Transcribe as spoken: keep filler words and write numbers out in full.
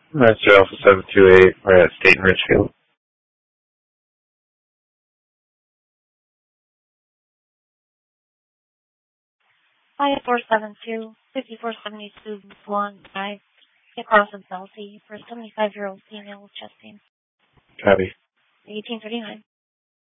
That's Alpha seven two eight. We're at State in Richfield. Five four seven two fifty four seventy two one five. Across in Chelsea for a seventy five year old female with chest pain. Copy. Eighteen thirty nine.